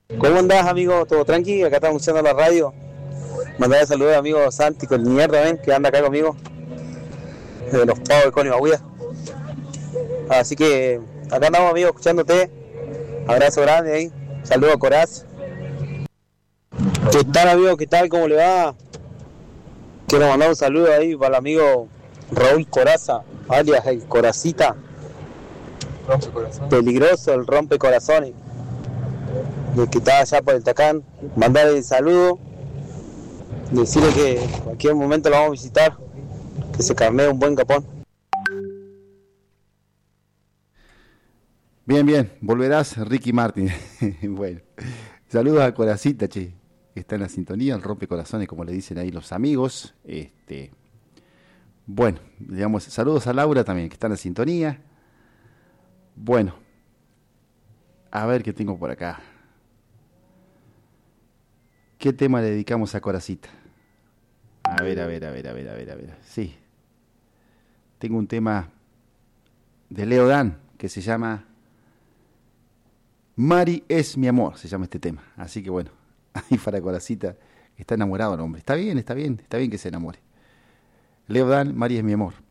¿Cómo andás, amigo? ¿Todo tranqui? Acá estamos escuchando la radio. Mandarle saludos a amigo Santi con Niñer también, que anda acá conmigo, de los pavos de Conio Aguida. Así que acá andamos, amigos, escuchándote. Abrazo grande ahí. Saludos a Coraz. ¿Qué tal, amigo? ¿Qué tal? ¿Cómo le va? Quiero mandar un saludo ahí para el amigo Raúl Coraza, alias el Coracita. Rompe corazón. Peligroso, el rompe corazones. El que está allá por el Tacán. Mandarle el saludo. Decirle que en cualquier momento lo vamos a visitar. Que se carnee un buen capón. Bien, bien, volverás Ricky Martin. Bueno, saludos a Coracita, che, que está en la sintonía, el rompe corazones, como le dicen ahí los amigos. Bueno, digamos, saludos a Laura también, que está en la sintonía. Bueno, a ver qué tengo por acá. ¿Qué tema le dedicamos a Coracita? A ver. Sí, tengo un tema de Leo Dan que se llama Mari es mi amor, se llama este tema. Así que bueno, ahí para Coracita, está enamorado el hombre. Está bien que se enamore. Leo Dan, Mari es mi amor.